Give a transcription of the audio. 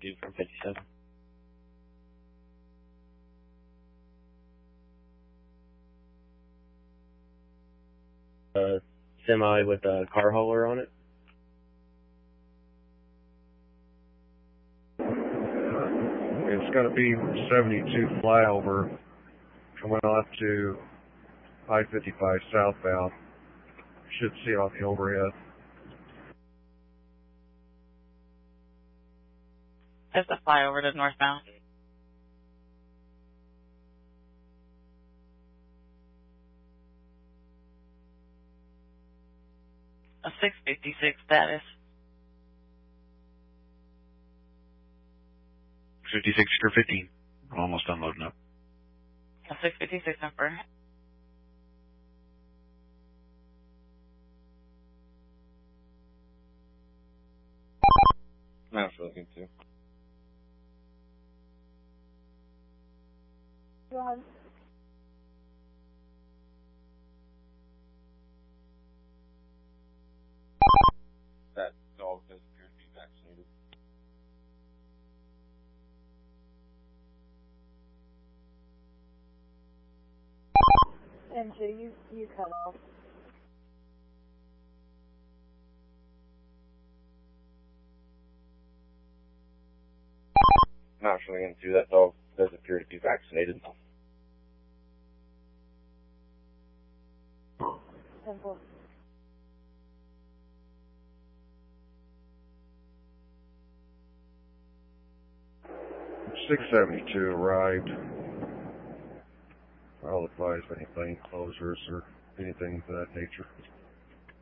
due from 57. Semi with a car hauler on it. It's going to be 72 flyover coming off to I-55 southbound. Should see it on the overhead. There's a flyover to northbound. A 656 status. 56 or 15. We're almost unloading up. A 656 number. Maps we're looking to. That dog does appear to be vaccinated. MJ, you cut off. Not showing into that dog does appear to be vaccinated. 10-4. .672 arrived. I'll advise of any plane closures or anything of that nature.